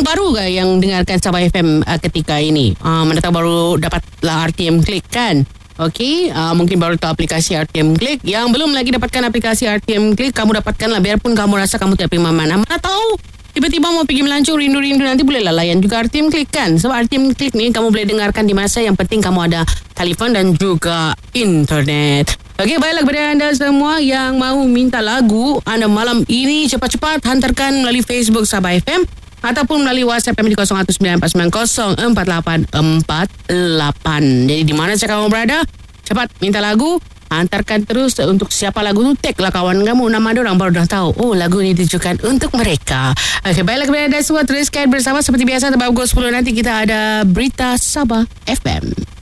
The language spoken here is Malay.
baru ke yang dengarkan Sabah FM ketika ini? Mana tahu baru dapatlah RTM Click kan? Okey, mungkin baru tahu aplikasi RTM Click. Yang belum lagi dapatkan aplikasi RTM Click, kamu dapatkanlah biarpun kamu rasa kamu tidak pergi mana-mana. Mana tahu tiba-tiba mau pergi melancur rindu-rindu, nanti bolehlah layan juga RTM Click kan. Sebab RTM Click ni kamu boleh dengarkan di masa yang penting kamu ada telefon dan juga internet. Okey, baiklah kepada anda semua yang mahu minta lagu anda malam ini, cepat-cepat hantarkan melalui Facebook Sabah FM ataupun melalui WhatsApp kami di 0194904848. Jadi di mana saja kamu berada, cepat minta lagu, hantarkan terus untuk siapa lagu tu, tag lah kawan kamu, nama dia orang baru dah tahu. Oh, lagu ni ditujukan untuk mereka. Okey, baiklah kepada anda semua, teruskan bersama seperti biasa. Sebab pukul 10 nanti kita ada Berita Sabah FM.